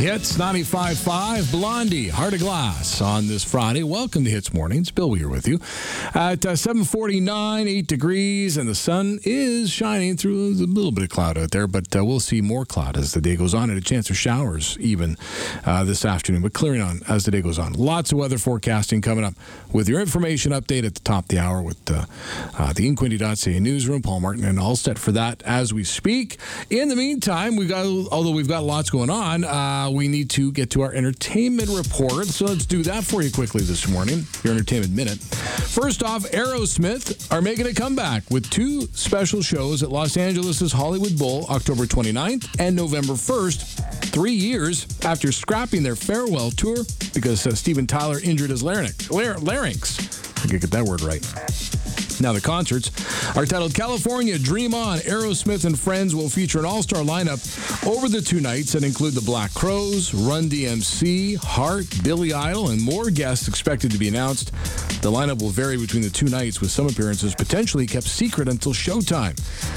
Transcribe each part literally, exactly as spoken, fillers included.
Hits ninety-five point five, Blondie, Heart of Glass on this Friday. Welcome to Hits Mornings. Bill Weir with you. At uh, seven forty-nine, eight degrees, and the sun is shining through a little bit of cloud out there, but uh, we'll see more cloud as the day goes on, and a chance of showers even uh, this afternoon, but clearing on as the day goes on. Lots of weather forecasting coming up with your information update at the top of the hour with uh, uh, the Inquinity dot C A newsroom. Paul Martin and all set for that as we speak. In the meantime, we got although we've got lots going on, uh, we need to get to our entertainment report. So let's do that for you quickly this morning. Your Entertainment Minute. First off, Aerosmith are making a comeback with two special shows at Los Angeles' Hollywood Bowl, October twenty-ninth and November first, three years after scrapping their farewell tour because uh, Steven Tyler injured his larynx. Lar- larynx. I can get that word right. Now, the concerts are titled California, Dream On. Aerosmith and Friends will feature an all-star lineup over the two nights that include the Black Crowes, Run D M C, Heart, Billy Idol, and more guests expected to be announced. The lineup will vary between the two nights, with some appearances potentially kept secret until showtime.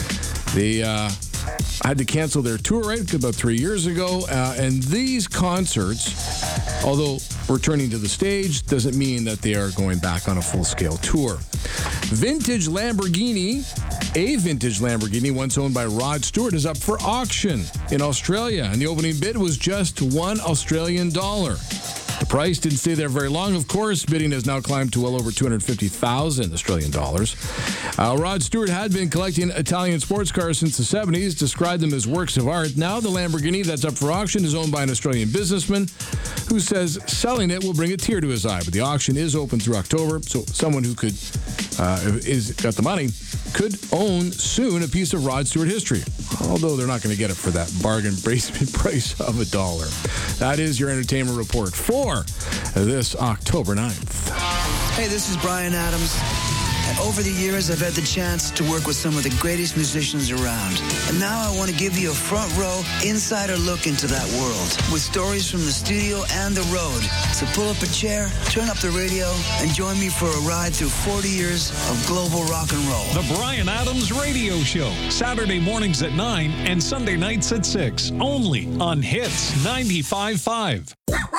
They uh, had to cancel their tour, right, about three years ago, uh, and these concerts, although returning to the stage, doesn't mean that they are going back on a full-scale tour. Vintage Lamborghini, a vintage Lamborghini once owned by Rod Stewart, is up for auction in Australia, and the opening bid was just one Australian dollar. The price didn't stay there very long, of course. Bidding has now climbed to well over two hundred fifty thousand Australian dollars. Uh, Rod Stewart had been collecting Italian sports cars since the seventies, described them as works of art. Now the Lamborghini that's up for auction is owned by an Australian businessman who says selling it will bring a tear to his eye. But the auction is open through October, so someone who could uh, is got the money could own soon a piece of Rod Stewart history, although they're not going to get it for that bargain basement price of a dollar. That is your entertainment report for this October ninth. Hey, this is Bryan Adams. And over the years, I've had the chance to work with some of the greatest musicians around. And now I want to give you a front row, insider look into that world with stories from the studio and the road. So pull up a chair, turn up the radio, and join me for a ride through forty years of global rock and roll. The Bryan Adams Radio Show, Saturday mornings at nine and Sunday nights at six, only on Hits ninety-five point five.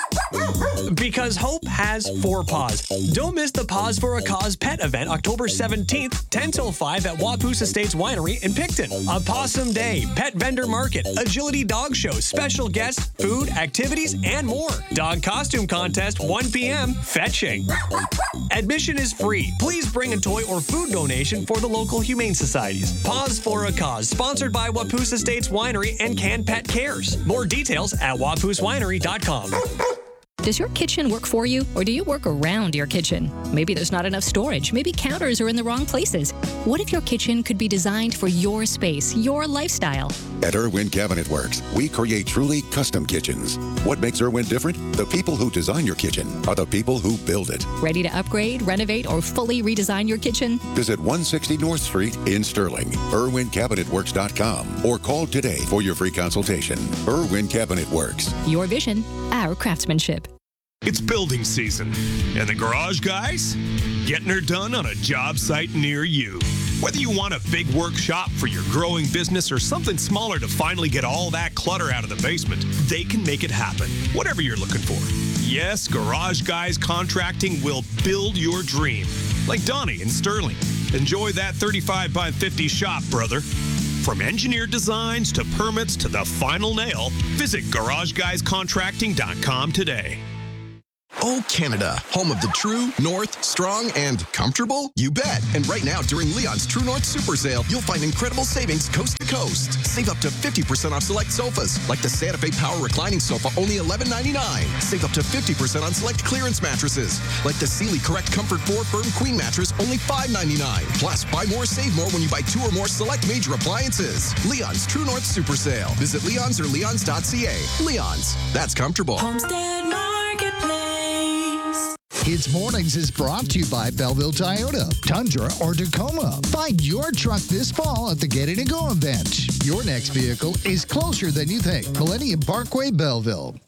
Because hope has four paws. Don't miss the Paws for a Cause pet event October seventeenth, ten till five at Wapoose Estates Winery in Picton. A Possum Day, Pet Vendor Market, Agility Dog Show, special guests, food, activities, and more. Dog Costume Contest, one p.m., fetching. Admission is free. Please bring a toy or food donation for the local humane societies. Paws for a Cause, sponsored by Wapoose Estates Winery and Can Pet Cares. More details at wapoose winery dot com. Does your kitchen work for you, or do you work around your kitchen? Maybe there's not enough storage. Maybe counters are in the wrong places. What if your kitchen could be designed for your space, your lifestyle? At Irwin Cabinet Works, we create truly custom kitchens. What makes Irwin different? The people who design your kitchen are the people who build it. Ready to upgrade, renovate, or fully redesign your kitchen? Visit one sixty North Street in Sterling, irwin cabinet works dot com, or call today for your free consultation. Irwin Cabinet Works. Your vision, our craftsmanship. It's building season, and the garage guys getting her done on a job site near you. Whether you want a big workshop for your growing business or something smaller to finally get all that clutter out of the basement, they can make it happen, whatever you're looking for. Yes, Garage Guys Contracting will build your dream. Like Donnie in Sterling. Enjoy that thirty-five by fifty shop, brother. From engineered designs to permits to the final nail, visit garage guys contracting dot com today. Oh, Canada, home of the true, north, strong, and comfortable? You bet. And right now, during Leon's True North Super Sale, you'll find incredible savings coast to coast. Save up to fifty percent off select sofas, like the Santa Fe Power Reclining Sofa, only eleven ninety-nine. Save up to fifty percent on select clearance mattresses, like the Sealy Correct Comfort four Firm Queen Mattress, only five ninety-nine. Plus, buy more, save more when you buy two or more select major appliances. Leon's True North Super Sale. Visit Leon's or leons dot c a. Leon's. That's comfortable. Homestead Marketplace. Hits Mornings is brought to you by Belleville Toyota, Tundra, or Tacoma. Find your truck this fall at the Get It and Go event. Your next vehicle is closer than you think. Millennium Parkway, Belleville.